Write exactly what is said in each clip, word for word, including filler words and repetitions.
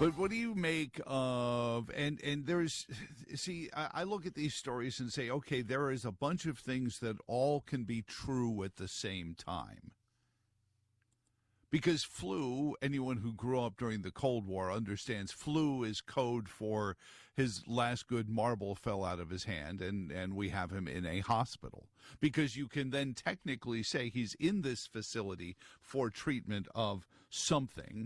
But what do you make of, and, and there's, see, I, I look at these stories and say, okay, there is a bunch of things that all can be true at the same time. Because flu, anyone who grew up during the Cold War understands flu is code for his last good marble fell out of his hand, and, and we have him in a hospital. Because you can then technically say he's in this facility for treatment of something.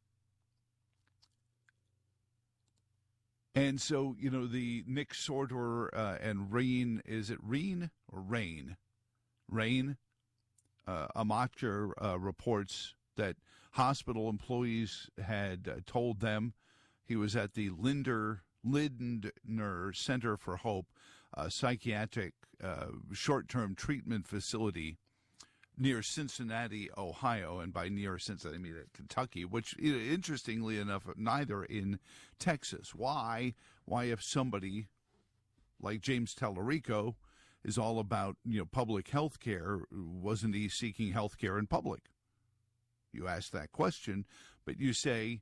And so, you know, the Nick Sortor uh, and Rain, is it Rain or Rain? Rain, uh, Amacher uh, reports that hospital employees had uh, told them he was at the Linder, Lindner Center for Hope, a psychiatric uh, short-term treatment facility near Cincinnati, Ohio, and by near Cincinnati, I mean Kentucky, which, interestingly enough, neither in Texas. Why? Why, if somebody like James Tallarico is all about, you know, public health care, wasn't he seeking health care in public? You ask that question, but you say,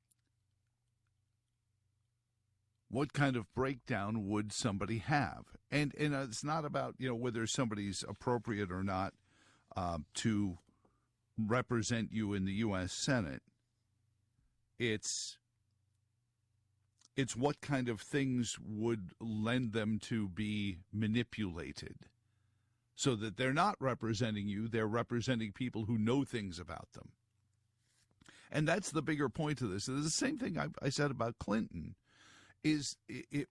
what kind of breakdown would somebody have? And and it's not about, you know, whether somebody's appropriate or not Um, to represent you in the U S Senate. It's it's what kind of things would lend them to be manipulated so that they're not representing you, they're representing people who know things about them. And that's the bigger point of this. It's the same thing I, I said about Clinton, is it, it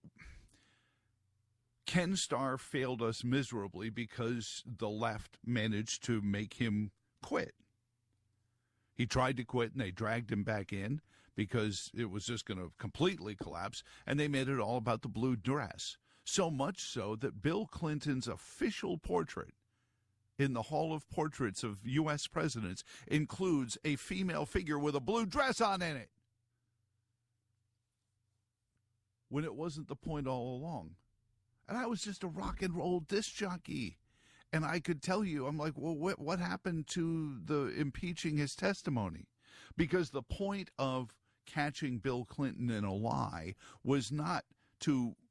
Ken Starr failed us miserably because the left managed to make him quit. He tried to quit, and they dragged him back in because it was just going to completely collapse, and they made it all about the blue dress. So much so that Bill Clinton's official portrait in the Hall of Portraits of U S presidents includes a female figure with a blue dress on in it, when it wasn't the point all along. And I was just a rock and roll disc jockey. And I could tell you, I'm like, well, what, what happened to the impeaching his testimony? Because the point of catching Bill Clinton in a lie was not to